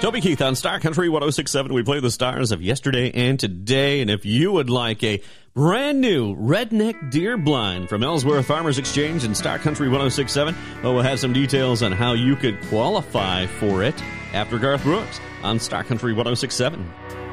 Toby Keith on Star Country 106.7. We play the stars of yesterday and today. And if you would like a brand new redneck deer blind from Ellsworth Farmers Exchange and Star Country 106.7, well, we'll have some details on how you could qualify for it after Garth Brooks on Star Country 106.7.